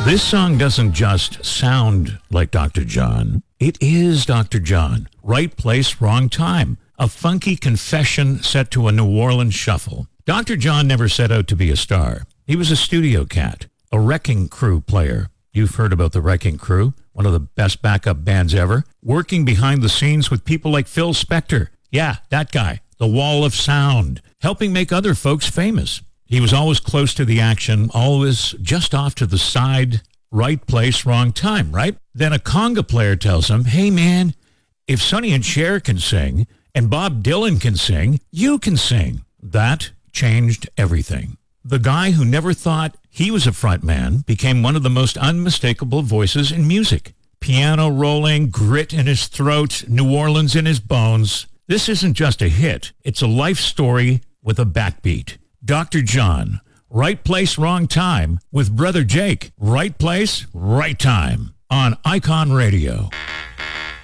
This song doesn't just sound like Dr. John. It is Dr. John. Right place, wrong time. A funky confession set to a New Orleans shuffle. Dr. John never set out to be a star. He was a studio cat, a Wrecking Crew player. You've heard about the Wrecking Crew, one of the best backup bands ever. Working behind the scenes with people like Phil Spector. Yeah, that guy. The Wall of Sound. Helping make other folks famous. He was always close to the action, always just off to the side, right place, wrong time, right? Then a conga player tells him, hey man, if Sonny and Cher can sing and Bob Dylan can sing, you can sing. That changed everything. The guy who never thought he was a front man became one of the most unmistakable voices in music. Piano rolling, grit in his throat, New Orleans in his bones. This isn't just a hit. It's a life story with a backbeat. Dr. John, right place, wrong time, with Brother Jake. Right place, right time on Icon Radio.